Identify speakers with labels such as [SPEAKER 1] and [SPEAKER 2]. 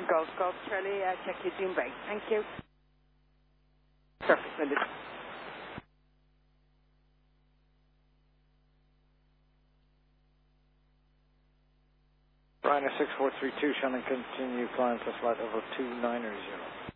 [SPEAKER 1] Golf, Charlie, check your dune brake. Thank you. Perfect, Linda.
[SPEAKER 2] Ryanair 6432, Shannon, continue climb for flight over 290.